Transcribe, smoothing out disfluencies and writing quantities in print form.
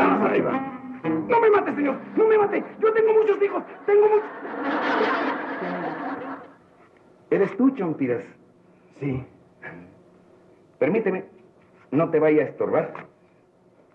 Vamos arriba. No me mate, señor. No me mate. Yo tengo muchos hijos. Tengo muchos... ¿Eres tú, Chompiras? Sí. Permíteme. No te vaya a estorbar.